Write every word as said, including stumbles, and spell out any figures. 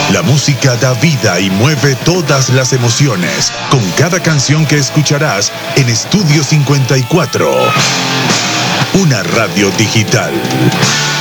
La música da vida y mueve todas las emociones, con cada canción que escucharás en Estudio cincuenta y cuatro. Una radio digital.